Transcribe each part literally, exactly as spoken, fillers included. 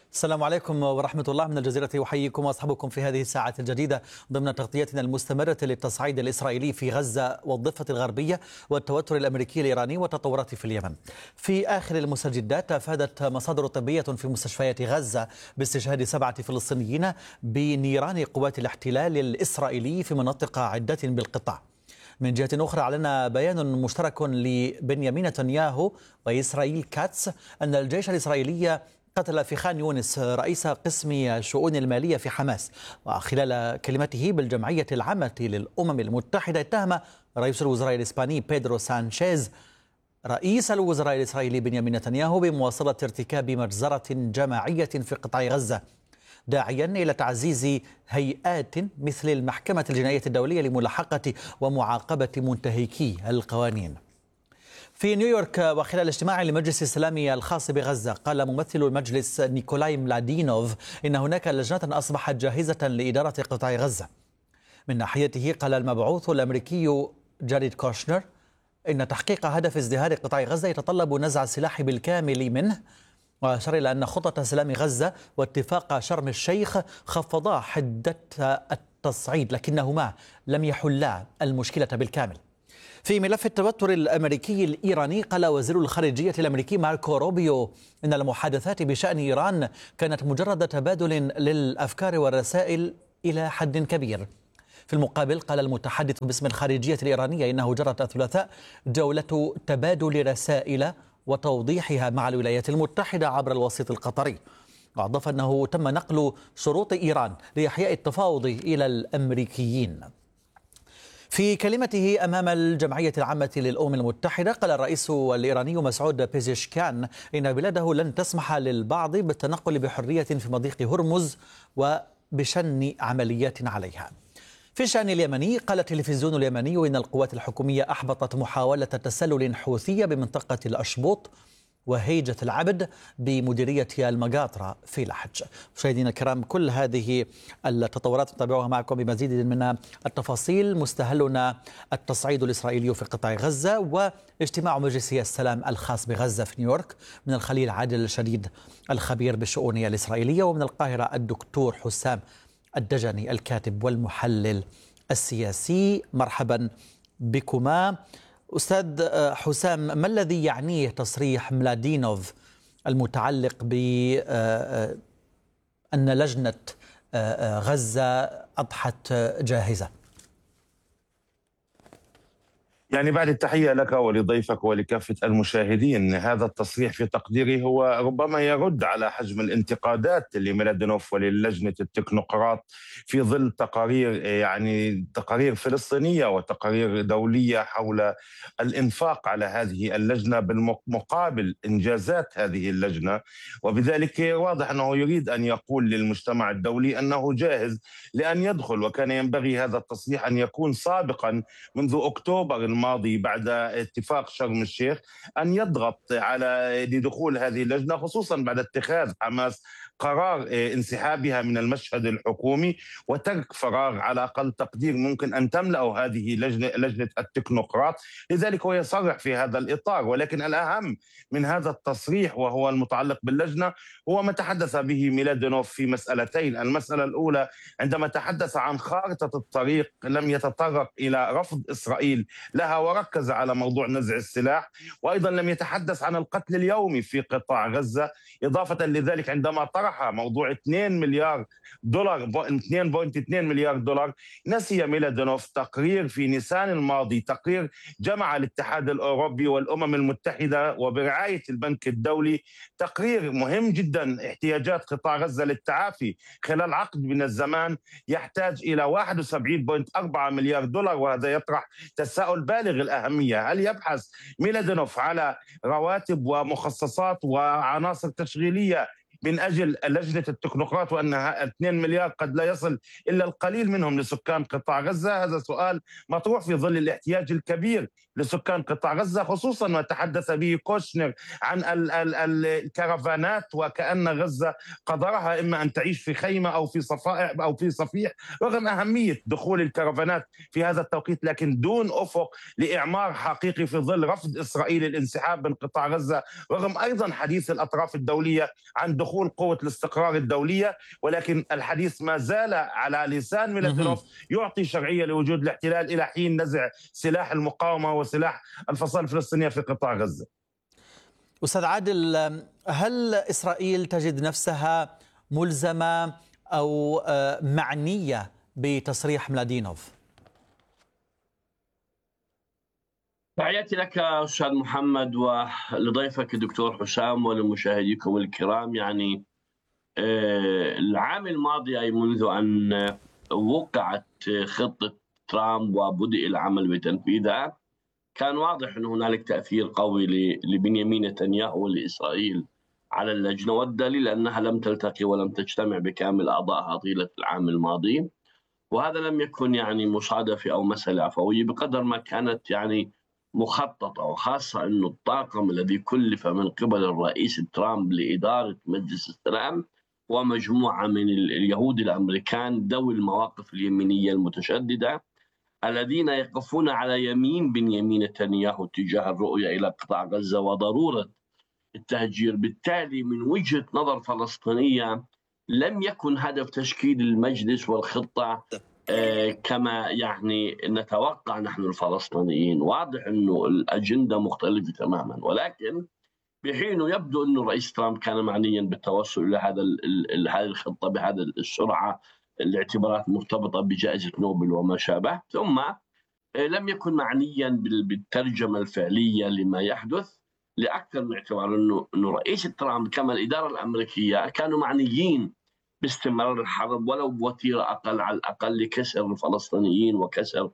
السلام عليكم ورحمة الله من الجزيرة، أحييكم وأصحابكم في هذه الساعة الجديدة ضمن تغطيتنا المستمرة للتصعيد الإسرائيلي في غزة والضفة الغربية والتوتر الأمريكي الإيراني والتطورات في اليمن. في آخر المستجدات أفادت مصادر طبية في مستشفيات غزة باستشهاد سبعة فلسطينيين بنيران قوات الاحتلال الإسرائيلي في مناطق عدة بالقطاع. من جهة أخرى أعلن بيان مشترك لبنيامين نتنياهو وإسرائيل كاتس أن الجيش الإسرائيلي قتل في خان يونس رئيس قسم الشؤون المالية في حماس. وخلال كلمته بالجمعية العامة للأمم المتحدة اتهم رئيس الوزراء الإسباني بيدرو سانشيز رئيس الوزراء الإسرائيلي بنيامين نتنياهو بمواصلة ارتكاب مجزرة جماعية في قطاع غزة، داعيا إلى تعزيز هيئات مثل المحكمة الجنائية الدولية لملاحقة ومعاقبة منتهكي القوانين. في نيويورك وخلال اجتماع لمجلس السلام الخاص بغزة، قال ممثل المجلس نيكولاي ملادينوف إن هناك لجنة أصبحت جاهزة لإدارة قطاع غزة. من ناحيته قال المبعوث الأمريكي جاريد كوشنر إن تحقيق هدف ازدهار قطاع غزة يتطلب نزع السلاح بالكامل منه، وأشار إلى أن خطة سلام غزة واتفاق شرم الشيخ خفضا حدة التصعيد لكنهما لم يحلا المشكلة بالكامل. في ملف التوتر الأمريكي الإيراني، قال وزير الخارجية الأمريكي ماركو روبيو إن المحادثات بشأن إيران كانت مجرد تبادل للأفكار والرسائل إلى حد كبير. في المقابل قال المتحدث باسم الخارجية الإيرانية إنه جرت الثلاثاء جولة تبادل رسائل وتوضيحها مع الولايات المتحدة عبر الوسيط القطري، وأضاف أنه تم نقل شروط إيران لإحياء التفاوض إلى الأمريكيين. في كلمته أمام الجمعية العامة للأمم المتحدة، قال الرئيس الإيراني مسعود بيزيشكيان إن بلاده لن تسمح للبعض بالتنقل بحرية في مضيق هرمز وبشن عمليات عليها. في الشأن اليمني، قال التلفزيون اليمني إن القوات الحكومية أحبطت محاولة تسلل حوثية بمنطقة الأشبوط وهيجة العبد بمديرية المقاطرة في لحج. مشاهدينا الكرام، كل هذه التطورات نتابعها معكم بمزيد من التفاصيل. مستهلنا التصعيد الإسرائيلي في قطاع غزة واجتماع مجلس السلام الخاص بغزة في نيويورك. من الخليل عادل الشديد الخبير بالشؤون الإسرائيلية، ومن القاهرة الدكتور حسام الدجني الكاتب والمحلل السياسي. مرحبا بكما. أستاذ حسام، ما الذي يعنيه تصريح ملادينوف المتعلق بأن لجنة غزة أضحت جاهزة؟ يعني بعد التحية لك ولضيفك ولكافة المشاهدين، هذا التصريح في تقديري هو ربما يرد على حجم الانتقادات لميلادينوف وللجنة التكنوقراط في ظل تقارير يعني تقارير فلسطينية وتقارير دولية حول الإنفاق على هذه اللجنة بالمقابل إنجازات هذه اللجنة، وبذلك واضح أنه يريد أن يقول للمجتمع الدولي أنه جاهز لأن يدخل. وكان ينبغي هذا التصريح أن يكون سابقا منذ أكتوبر الماضي بعد اتفاق شرم الشيخ أن يضغط على لدخول هذه اللجنة، خصوصا بعد اتخاذ حماس قرار انسحابها من المشهد الحكومي وترك فراغ على أقل تقدير ممكن أن تملأ هذه لجنة, لجنة التكنوقراط. لذلك هو يصرح في هذا الإطار، ولكن الأهم من هذا التصريح وهو المتعلق باللجنة هو ما تحدث به ميلادينوف في مسألتين. المسألة الأولى عندما تحدث عن خارطة الطريق لم يتطرق إلى رفض إسرائيل لها وركز على موضوع نزع السلاح، وأيضا لم يتحدث عن القتل اليومي في قطاع غزة. إضافة لذلك عندما طرح موضوع اثنين مليار دولار اثنين فاصلة اثنين مليار دولار، نسي ميلادينوف تقرير في نيسان الماضي، تقرير جمع الاتحاد الأوروبي والأمم المتحدة وبرعاية البنك الدولي، تقرير مهم جدا. احتياجات قطاع غزة للتعافي خلال عقد من الزمان يحتاج إلى واحد وسبعين فاصلة أربعة مليار دولار، وهذا يطرح تساؤل بالغ الأهمية: هل يبحث ميلادينوف على رواتب ومخصصات وعناصر تشغيلية من أجل لجنة التكنوقراط وأنها اثنين مليار قد لا يصل إلا القليل منهم لسكان قطاع غزة؟ هذا سؤال مطروح في ظل الاحتياج الكبير لسكان قطاع غزة، خصوصا ما تحدث به كوشنر عن ال ال ال الكرفانات، وكأن غزة قدرها إما أن تعيش في خيمة أو في صفائح أو في صفيح، رغم أهمية دخول الكرفانات في هذا التوقيت، لكن دون أفق لإعمار حقيقي في ظل رفض إسرائيل الانسحاب من قطاع غزة، رغم أيضا حديث الأطراف الدولية عن تخون قوة الاستقرار الدولية، ولكن الحديث ما زال على لسان ميلادينوف يعطي شرعية لوجود الاحتلال إلى حين نزع سلاح المقاومة وسلاح الفصائل الفلسطينية في قطاع غزة. أستاذ عادل، هل إسرائيل تجد نفسها ملزمة أو معنية بتصريح ميلادينوف؟ تحياتي لك أستاذ محمد ولضيفك الدكتور حسام ولمشاهديكم الكرام. يعني العام الماضي أي منذ أن وقعت خطة ترامب وبدأ العمل بتنفيذها كان واضح أن هنالك تأثير قوي لبنيامين نتنياهو ولإسرائيل على اللجنة، والدليل أنها لم تلتقي ولم تجتمع بكامل أعضائها طيلة العام الماضي. وهذا لم يكن يعني مصادفة أو مسألة عفوية بقدر ما كانت يعني مخططة، وخاصة أنه الطاقم الذي كلف من قبل الرئيس ترامب لإدارة مجلس السلام ومجموعة من اليهود الأمريكان ذوي المواقف اليمينية المتشددة الذين يقفون على يمين بنيامين نتنياهو تجاه الرؤية إلى قطاع غزة وضرورة التهجير. بالتالي من وجهة نظر فلسطينية لم يكن هدف تشكيل المجلس والخطة آه كما يعني نتوقع نحن الفلسطينيين. واضح أنه الأجندة مختلفة تماما، ولكن بحين يبدو أن الرئيس ترامب كان معنيا بالتوصل إلى هذا هذه الخطة بهذه السرعة الاعتبارات مرتبطة بجائزة نوبل وما شابه، ثم لم يكن معنيا بالترجمة الفعلية لما يحدث لأكثر من اعتبار أنه أنه رئيس ترامب كما الإدارة الأمريكية كانوا معنيين باستمرار الحرب ولو بوتيرة أقل على الأقل لكسر الفلسطينيين وكسر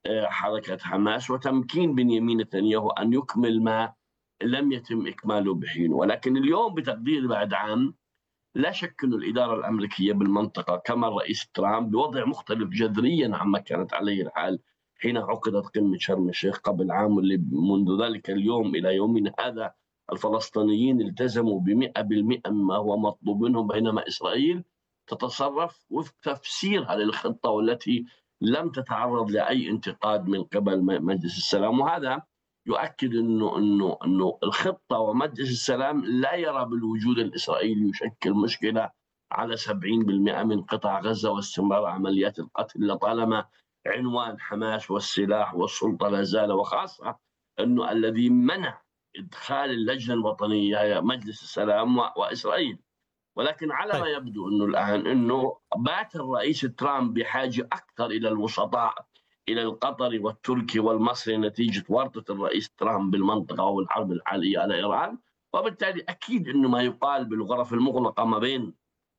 حركة حماس وتمكين بنيامين نتنياهو أن يكمل ما لم يتم إكماله بحين. ولكن اليوم بتقدير بعد عام لا شك أن الإدارة الأمريكية بالمنطقة كما الرئيس ترامب بوضع مختلف جذريا عما كانت عليه الحال حين عقدت قمة شرم الشيخ قبل عام، واللي منذ ذلك اليوم إلى يومنا هذا الفلسطينيين التزموا بمئة بالمئة مما هو مطلوب منهم، بينما إسرائيل تتصرف وفق تفسيرها للخطة والتي لم تتعرض لأي انتقاد من قبل مجلس السلام. وهذا يؤكد أنه, إنه, إنه الخطة ومجلس السلام لا يرى بالوجود الإسرائيلي يشكل مشكلة على سبعين بالمئة من قطاع غزة واستمرار عمليات القتل لطالما عنوان حماس والسلاح والسلطة لا زال، وخاصة أنه الذي منع إدخال اللجنة الوطنية هي مجلس السلام وإسرائيل. ولكن على ما يبدو أنه الآن أنه بات الرئيس ترامب بحاجة أكثر إلى الوسطاء إلى القطري والتركي والمصري نتيجة ورطة الرئيس ترامب بالمنطقة والحرب الحالية على إيران، وبالتالي أكيد أنه ما يقال بالغرف المغلقة ما بين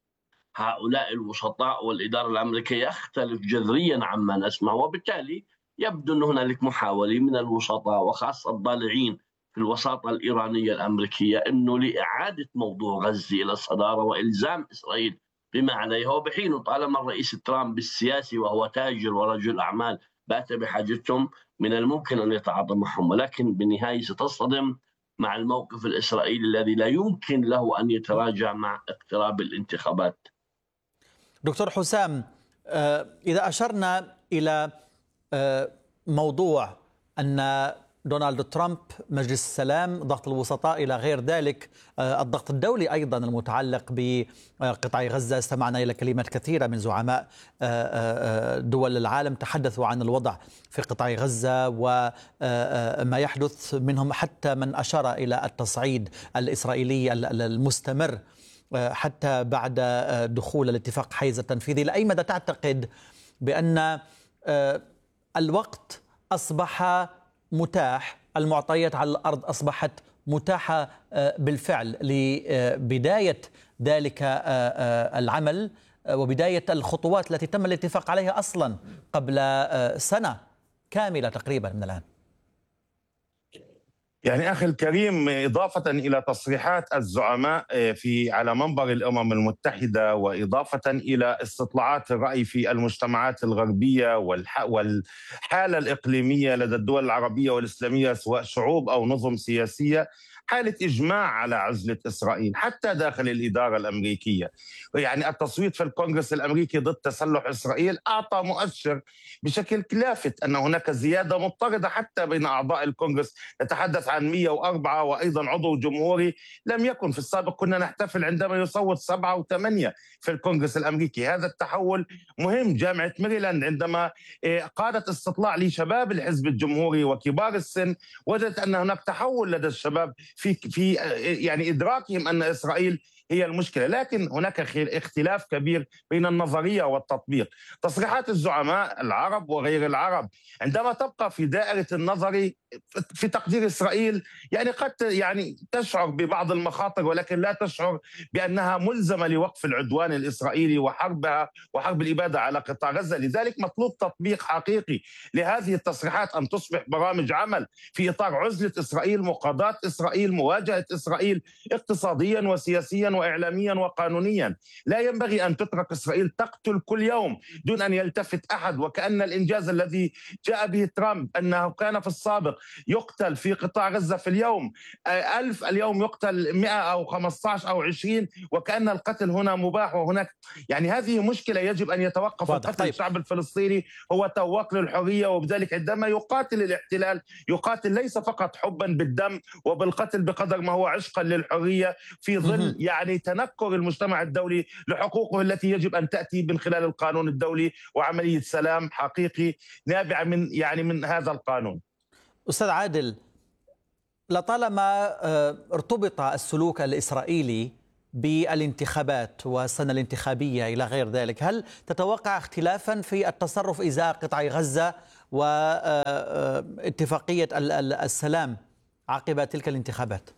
هؤلاء الوسطاء والإدارة الأمريكية يختلف جذريا عما نسمع، وبالتالي يبدو أن هنالك محاولة من الوسطاء وخاصة الضالعين في الوساطة الإيرانية الأمريكية أنه لإعادة موضوع غزة إلى الصدارة وإلزام إسرائيل بما عليها، وبحين طالما الرئيس ترامب السياسي وهو تاجر ورجل أعمال بات بحاجتهم من الممكن أن يتعاطى معهم، ولكن بالنهاية ستصطدم مع الموقف الإسرائيلي الذي لا يمكن له أن يتراجع مع اقتراب الانتخابات. دكتور حسام، إذا أشرنا إلى موضوع أن دونالد ترامب مجلس السلام ضغط الوسطاء إلى غير ذلك الضغط الدولي أيضا المتعلق بقطاع غزة، استمعنا إلى كلمات كثيرة من زعماء دول العالم تحدثوا عن الوضع في قطاع غزة وما يحدث، منهم حتى من أشار إلى التصعيد الإسرائيلي المستمر حتى بعد دخول الاتفاق حيز التنفيذي. لأي مدى تعتقد بأن الوقت أصبح متاح، المعطيات على الأرض أصبحت متاحة بالفعل لبداية ذلك العمل وبداية الخطوات التي تم الاتفاق عليها أصلا قبل سنة كاملة تقريبا من الآن؟ يعني أخي الكريم، إضافة إلى تصريحات الزعماء في على منبر الأمم المتحدة وإضافة إلى استطلاعات الرأي في المجتمعات الغربية والحالة الإقليمية لدى الدول العربية والإسلامية سواء شعوب أو نظم سياسية، حالة إجماع على عزلة إسرائيل حتى داخل الإدارة الأمريكية. يعني التصويت في الكونغرس الأمريكي ضد تسلح إسرائيل أعطى مؤشر بشكل لافت أن هناك زيادة مضطردة حتى بين أعضاء الكونغرس. نتحدث عن مئة وأربعة وأيضا عضو جمهوري لم يكن في السابق، كنا نحتفل عندما يصوت سبعة وثمانية في الكونغرس الأمريكي. هذا التحول مهم. جامعة ميريلاند عندما قادت استطلاع لشباب الحزب الجمهوري وكبار السن وجدت أن هناك تحول لدى الشباب في في يعني إدراكهم أن إسرائيل هي المشكلة، لكن هناك اختلاف كبير بين النظرية والتطبيق. تصريحات الزعماء العرب وغير العرب عندما تبقى في دائرة النظر في تقدير إسرائيل يعني قد يعني تشعر ببعض المخاطر، ولكن لا تشعر بأنها ملزمة لوقف العدوان الإسرائيلي وحربها وحرب الإبادة على قطاع غزة. لذلك مطلوب تطبيق حقيقي لهذه التصريحات، أن تصبح برامج عمل في إطار عزلة إسرائيل، مقاضاة إسرائيل، مواجهة إسرائيل اقتصاديا وسياسيا وإعلاميا وقانونيا. لا ينبغي أن تترك إسرائيل تقتل كل يوم دون أن يلتفت أحد، وكأن الإنجاز الذي جاء به ترامب أنه كان في السابق يقتل في قطاع غزة في اليوم ألف، اليوم يقتل مئة أو خمسة عشر أو عشرين، وكأن القتل هنا مباح. وهناك يعني هذه مشكلة يجب أن يتوقف. القتل طيب. الشعب الفلسطيني هو تواق للحرية، وبذلك عندما يقاتل الاحتلال يقاتل ليس فقط حبا بالدم وبالقتل بقدر ما هو عشقا للحرية في ظل يعني تنكر المجتمع الدولي لحقوقه التي يجب أن تأتي من خلال القانون الدولي وعملية سلام حقيقي نابع من يعني من هذا القانون. أستاذ عادل، لطالما ارتبط السلوك الإسرائيلي بالانتخابات والسنة الانتخابية إلى غير ذلك، هل تتوقع اختلافا في التصرف إزاء قطاع غزة واتفاقية السلام عقب تلك الانتخابات؟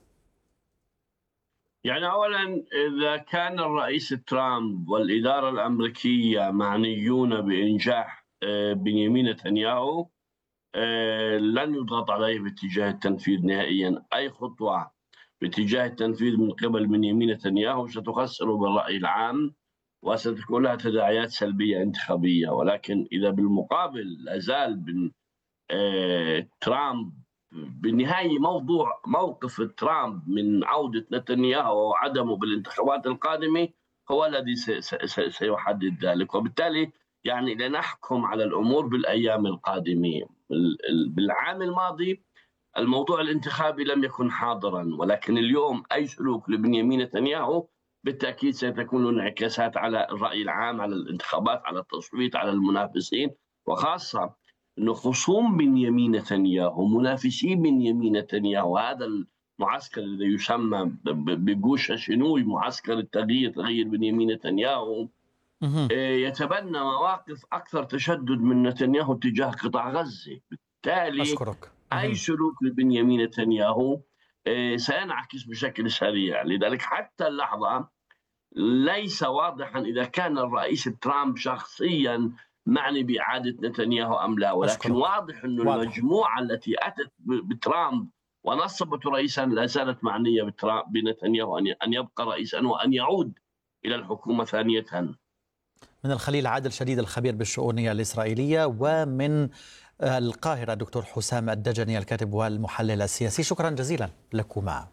يعني أولا إذا كان الرئيس ترامب والإدارة الأمريكية معنيون بإنجاح بنيامين نتنياهو لن يضغط عليه باتجاه التنفيذ نهائيا. أي خطوة باتجاه التنفيذ من قبل بنيامين نتنياهو ستخسر بالرأي العام وستكون لها تداعيات سلبية انتخابية. ولكن إذا بالمقابل لازال بن ترامب بالنهاية موضوع موقف ترامب من عودة نتنياهو وعدمه بالانتخابات القادمة هو الذي سيحدد ذلك، وبالتالي يعني لنحكم على الأمور بالأيام القادمة. بالعام الماضي الموضوع الانتخابي لم يكن حاضرا، ولكن اليوم أي سلوك لبنيامين نتنياهو بالتأكيد ستكون انعكاسات على الرأي العام، على الانتخابات، على التصويت، على المنافسين، وخاصة أن خصوم بنيامين نتنياهو منافسي بنيامين نتنياهو هذا المعسكر الذي يسمى بجوش شنوي معسكر التغيير تغيير بنيامين نتنياهو يتبنى مواقف أكثر تشدد من نتنياهو تجاه قطاع غزة. بالتالي أشكرك. أي سلوك لبنيامين نتنياهو سينعكس بشكل سريع. لذلك حتى اللحظة ليس واضحا إذا كان الرئيس ترامب شخصيا معني بإعادة نتنياهو أم لا، ولكن أشكرك. واضح أن واضح. المجموعة التي أتت بترامب ونصبت رئيسا لا زالت معنية بنتنياهو أن يبقى رئيسا وأن يعود إلى الحكومة ثانية. من الخليل عادل شديد الخبير بالشؤون الإسرائيلية، ومن القاهرة دكتور حسام الدجني الكاتب والمحلل السياسي. شكرا جزيلا لكما.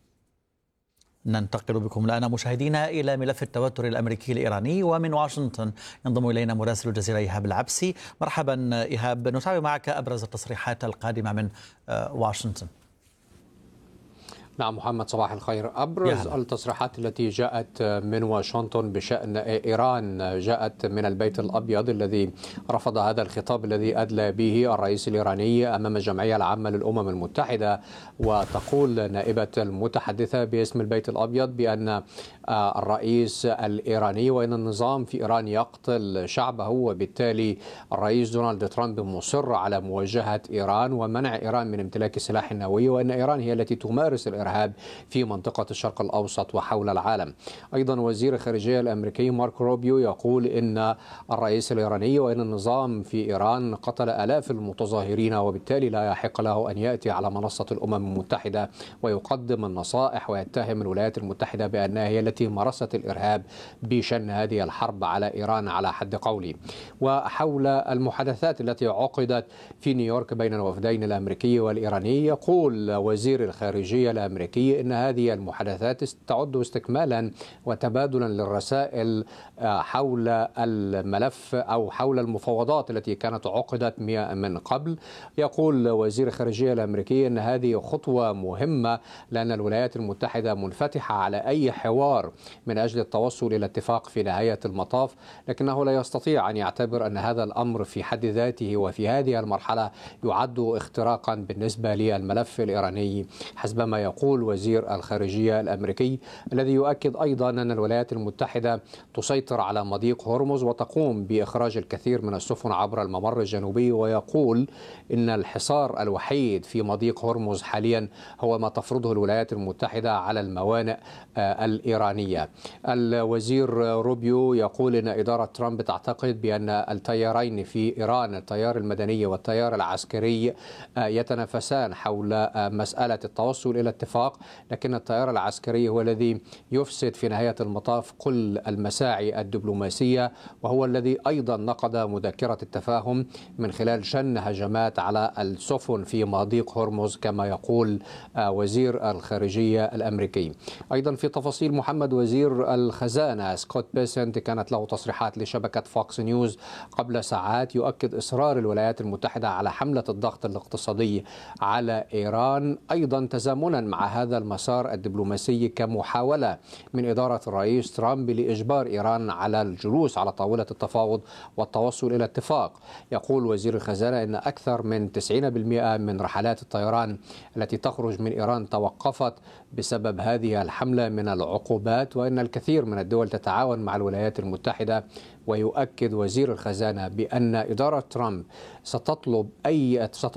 ننتقل بكم الآن مشاهدينا إلى ملف التوتر الأمريكي الإيراني، ومن واشنطن ينضم إلينا مراسل الجزيرة إيهاب العبسي. مرحبا إيهاب، نتابع معك أبرز التصريحات القادمة من واشنطن. نعم محمد، صباح الخير. أبرز التصريحات التي جاءت من واشنطن بشأن إيران جاءت من البيت الأبيض الذي رفض هذا الخطاب الذي أدلى به الرئيس الإيراني أمام الجمعية العامة للأمم المتحدة. وتقول نائبة المتحدثة باسم البيت الأبيض بأن الرئيس الإيراني وإن النظام في إيران يقتل شعبه، وبالتالي الرئيس دونالد ترامب مصر على مواجهة إيران ومنع إيران من امتلاك السلاح النووي، وإن إيران هي التي تمارس الإرهاب في منطقة الشرق الأوسط وحول العالم. أيضا وزير الخارجية الأمريكي مارك روبيو يقول إن الرئيس الإيراني وإن النظام في إيران قتل آلاف المتظاهرين، وبالتالي لا يحق له أن يأتي على منصة الأمم المتحدة ويقدم النصائح ويتهم الولايات المتحدة بأنها هي التي مارست الإرهاب بشن هذه الحرب على إيران على حد قولي. وحول المحادثات التي عقدت في نيويورك بين الوفدين الأمريكي والإيراني، يقول وزير الخارجية الأمريكي الأمريكي أن هذه المحادثات تعد استكمالا وتبادلا للرسائل حول الملف أو حول المفاوضات التي كانت عقدت من قبل. يقول وزير الخارجية الأمريكي أن هذه خطوة مهمة لأن الولايات المتحدة منفتحة على أي حوار من أجل التوصل إلى اتفاق في نهاية المطاف، لكنه لا يستطيع أن يعتبر أن هذا الأمر في حد ذاته وفي هذه المرحلة يعد اختراقا بالنسبة للملف الإيراني حسب ما يقول وزير الخارجية الأمريكي، الذي يؤكد أيضا أن الولايات المتحدة تسيطر على مضيق هرمز وتقوم بإخراج الكثير من السفن عبر الممر الجنوبي، ويقول إن الحصار الوحيد في مضيق هرمز حاليا هو ما تفرضه الولايات المتحدة على الموانئ الإيرانية. الوزير روبيو يقول إن إدارة ترامب تعتقد بأن التيارين في إيران، التيار المدني والتيار العسكري، يتنافسان حول مسألة التوصل إلى اتفاق، لكن التيار العسكري هو الذي يفسد في نهاية المطاف كل المساعي الدبلوماسية، وهو الذي أيضا نقض مذكرة التفاهم من خلال شن هجمات على السفن في مضيق هرمز كما يقول وزير الخارجية الأمريكي. أيضا في تفاصيل محمد، وزير الخزانة سكوت بيسنت كانت له تصريحات لشبكة فوكس نيوز قبل ساعات يؤكد إصرار الولايات المتحدة على حملة الضغط الاقتصادي على إيران، أيضا تزامنا مع هذا المسار الدبلوماسي كمحاولة من إدارة الرئيس ترامب لإجبار إيران على الجلوس على طاولة التفاوض والتوصل إلى اتفاق. يقول وزير الخزانة أن أكثر من تسعين بالمئة من رحلات الطيران التي تخرج من إيران توقفت بسبب هذه الحملة من العقوبات، وأن الكثير من الدول تتعاون مع الولايات المتحدة. ويؤكد وزير الخزانة بأن إدارة ترامب ستطلب أي